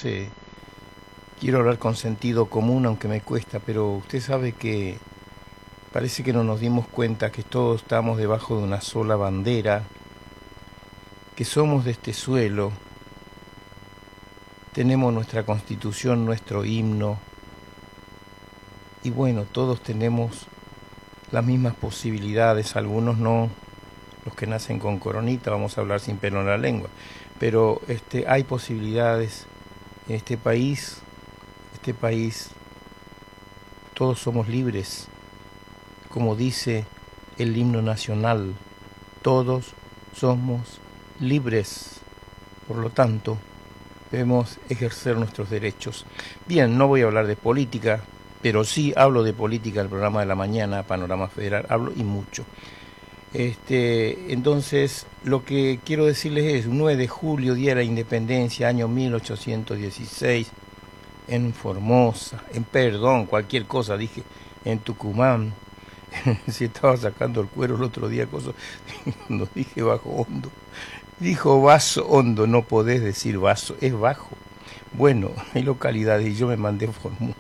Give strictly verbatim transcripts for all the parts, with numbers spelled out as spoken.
sé, quiero hablar con sentido común, aunque me cuesta, pero usted sabe que parece que no nos dimos cuenta que todos estamos debajo de una sola bandera, que somos de este suelo, tenemos nuestra constitución, nuestro himno, y bueno, todos tenemos las mismas posibilidades, algunos no, los que nacen con coronita, vamos a hablar sin pelo en la lengua, pero este, hay posibilidades en este país, este país, todos somos libres, como dice el himno nacional, todos somos libres, por lo tanto, debemos ejercer nuestros derechos. Bien, no voy a hablar de política, pero sí hablo de política en el programa de la mañana, Panorama Federal, hablo y mucho. Este, entonces, lo que quiero decirles es, nueve de julio, Día de la Independencia, año mil ochocientos dieciséis, en Formosa, en perdón, cualquier cosa, dije, en Tucumán. Si estaba sacando el cuero el otro día, cosa, cuando dije bajo hondo. Dijo vaso hondo, no podés decir vaso, es bajo. Bueno, hay localidades y yo me mandé Formosa.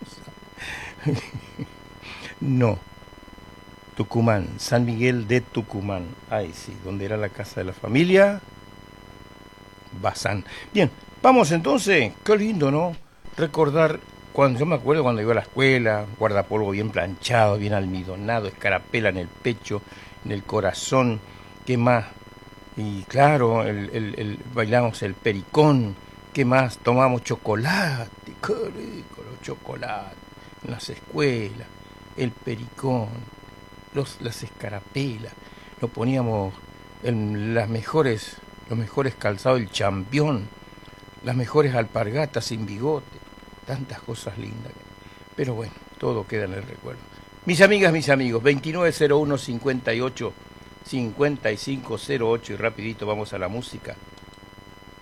No, Tucumán, San Miguel de Tucumán. Ay, sí, donde era la casa de la familia, Bazán. Bien, vamos entonces, qué lindo, ¿no? Recordar, cuando yo me acuerdo cuando iba a la escuela, guardapolvo bien planchado, bien almidonado, escarapela en el pecho, en el corazón, ¿qué más? Y claro, el, el, el, bailamos el pericón, ¿qué más? Tomamos chocolate, qué rico los chocolates, en las escuelas, el pericón, los, las escarapelas, nos poníamos en las mejores, los mejores calzados, el champión, las mejores alpargatas sin bigote, tantas cosas lindas. Pero bueno, todo queda en el recuerdo. Mis amigas, mis amigos, veintinueve cero uno cincuenta y ocho cincuenta y cinco cero ocho y rapidito vamos a la música.